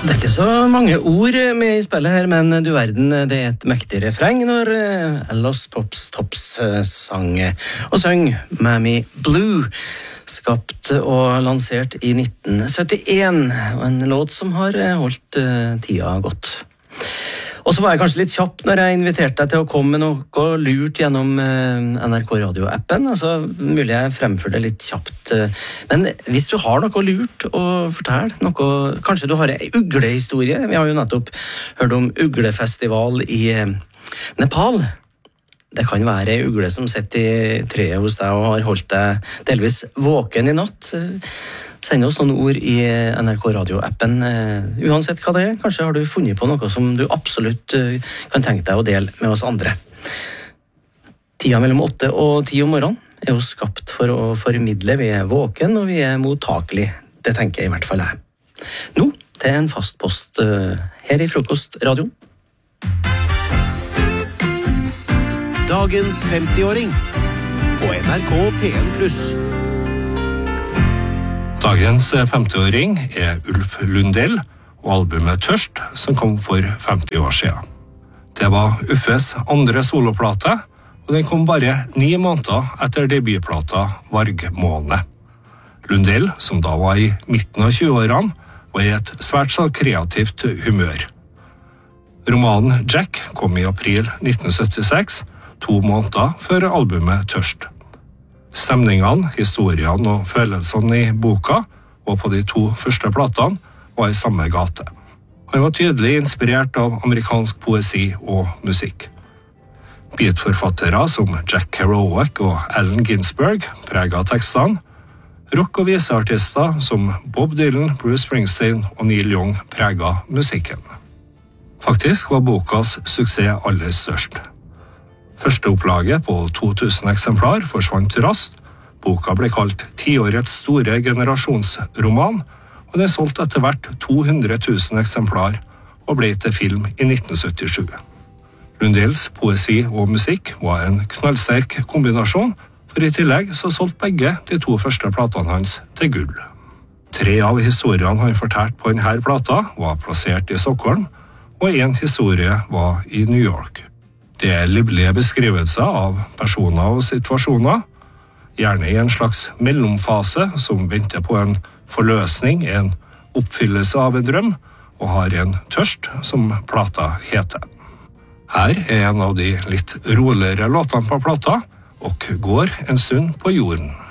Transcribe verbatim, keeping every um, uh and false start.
Det er ikke så mange ord med i spillet her, men du verden, det er et mektig refreng når Los Pops Tops sang og søng Mammy Blue, skapt og lansert i nitten syttien, og en låt som har holdt tida godt. Og så var jeg kanskje litt kjapp når jeg inviterte deg til å komme med noe lurt gjennom N R K Radio-appen. Altså, mulig jeg fremfører det litt kjapt. Men hvis du har noe lurt å fortelle, noe, kanskje du har en uglehistorie. Vi har jo nettopp hørt om uglefestival i Nepal. Det kan være en ugle som sitter i treet hos deg og har holdt deg delvis våken i natt. Send oss noen ord i N R K Radio-appen. Uansett hva det er, kanskje har du funnet på noe som du absolutt kan tenke deg å dele med oss andre. Tida mellom åtte og ti om morgenen er jo skapt for å formidle. Vi er våken og vi er mottakelige. Det tenker jeg i hvert fall jeg. Nå til en fast post her i Frokost-radioen. Dagens femtiåring på N R K P en pluss. Dagens femtiåring er Ulf Lundell og albumet Tørst, som kom for femti år siden. Det var Uffes andre soloplate, og den kom bare ni måneder etter debutplata Vargmåne. Lundell, som da var i midten av tjueårene, var i et svært så kreativt humør. Romanen Jack kom i april nitten syttiseks, to måneder før albumet Tørst. Stemningene, historiene og følelsene i boka og på de to første platene var i samme gate. Han var tydelig inspirert av amerikansk poesi og musikk. Beatforfattere som Jack Kerouac og Allen Ginsberg preget tekstene. Rock- og viseartister som Bob Dylan, Bruce Springsteen og Neil Young preget musikken. Faktisk var bokas suksess aller størst. Første opplaget på to tusen eksemplar forsvant raskt. Boka ble kalt tiårets store generasjonsroman, og den solgte etter hvert to hundre tusen eksemplar og ble til film i nitten syttisju. Lundells poesi og musikk var en knallsterk kombinasjon, for i tillegg så solgte begge de to første platene hans til gull. Tre av historiene han fortalte på denne plata var plassert i Stockholm, og en historie var i New York. Det er livlige beskrivelser av personer og situasjoner, gjerne i en slags mellomfase som venter på en forløsning, en oppfyllelse av en drøm, og har en tørst som plata heter. Her er en av de litt roligere låtene på plata, og går en stund på jorden.